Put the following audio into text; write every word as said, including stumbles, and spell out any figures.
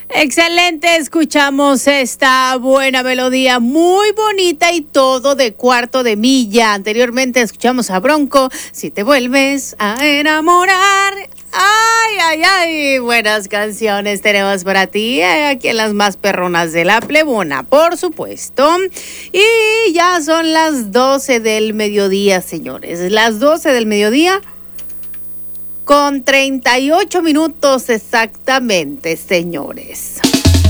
Excelente, escuchamos esta buena melodía muy bonita y todo de Cuarto de Milla. Anteriormente escuchamos a Bronco, Si te vuelves a enamorar. Ay, ay, ay, buenas canciones tenemos para ti, eh, aquí en las más perronas de la plebona, por supuesto. Y ya son las doce del mediodía, señores, las doce del mediodía. Con treinta y ocho minutos exactamente, señores.